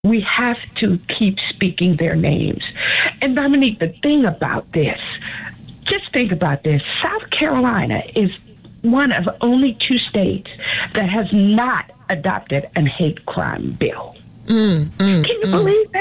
We have to keep speaking their names. And Dominique, the thing about this, just think about this. South Carolina is one of only 2 states that has not adopted a hate crime bill. Can you believe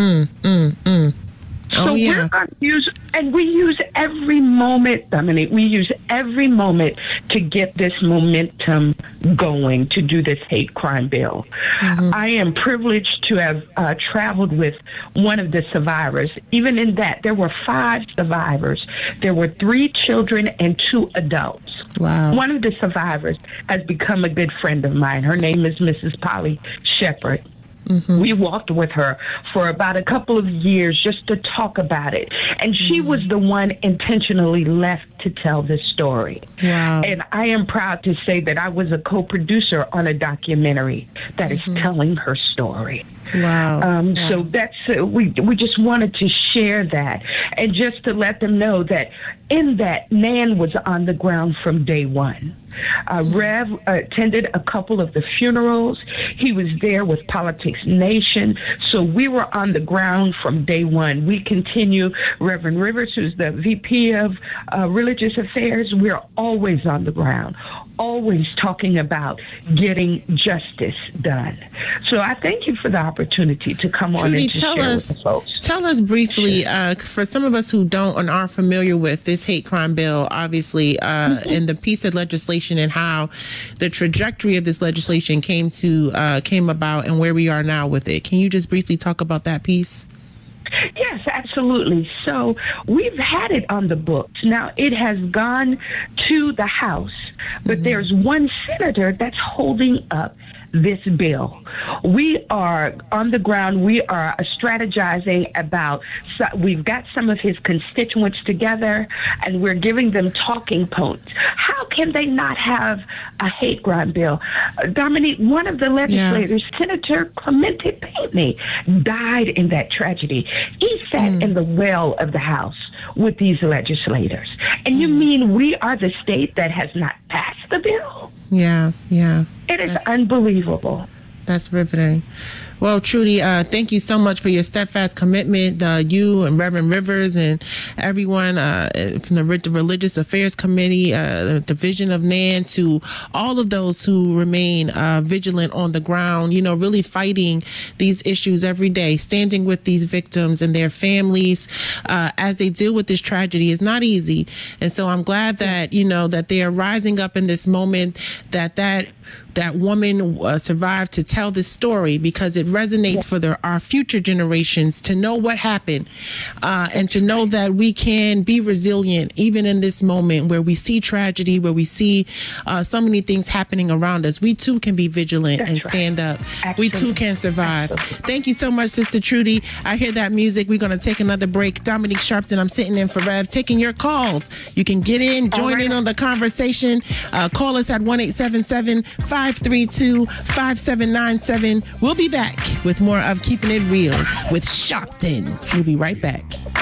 that? So we're going to use, and we use every moment, Dominique, we use every moment to get this momentum going to do this hate crime bill. I am privileged to have traveled with one of the survivors. Even in that, there were 5 survivors. There were 3 children and 2 adults. Wow. One of the survivors has become a good friend of mine. Her name is Mrs. Polly Shepard. We walked with her for about a couple of years just to talk about it. And she was the one intentionally left to tell this story. Wow. And I am proud to say that I was a co-producer on a documentary that is telling her story. Wow. So that's we just wanted to share that, and just to let them know that in that, Nan was on the ground from day one. Rev attended a couple of the funerals. He was there with Politics Nation. So we were on the ground from day one. We continue. Reverend Rivers, who's the VP of Religious Affairs, we're always on the ground, always talking about getting justice done. So I thank you for the opportunity to come on and to share with the folks. Tell us briefly, for some of us who don't and aren't familiar with this hate crime bill, obviously, and the piece of legislation and how the trajectory of this legislation came about and where we are now with it. Can you just briefly talk about that piece? Yes, absolutely. So we've had it on the books. Now, it has gone to the House, but there's one senator that's holding up this bill. We are on the ground. We are strategizing about, we've got some of his constituents together, and we're giving them talking points. How can they not have a hate crime bill? Dominique, one of the legislators, Senator Clemente Pinckney, died in that tragedy. He sat in the well of the House with these legislators. And you mean we are the state that has not passed the bill? Yeah. It is unbelievable. That's riveting. Well, Trudy, thank you so much for your steadfast commitment. You and Reverend Rivers and everyone from the Religious Affairs Committee, the Division of NAN, to all of those who remain vigilant on the ground, really fighting these issues every day, standing with these victims and their families as they deal with this tragedy is not easy. And so I'm glad that, that they are rising up in this moment, that woman survived to tell this story, because it resonates for our future generations to know what happened, and to know that we can be resilient even in this moment where we see tragedy, where we see so many things happening around us. We too can be vigilant and stand up. Absolutely. We too can survive. Thank you so much, Sister Trudy. I hear that music. We're going to take another break. Dominique Sharpton, I'm sitting in for Rev, taking your calls. You can get in, join in on the conversation. Call us at 1-877-532-5797. We'll be back with more of Keeping It Real with Sharpton. We'll be right back.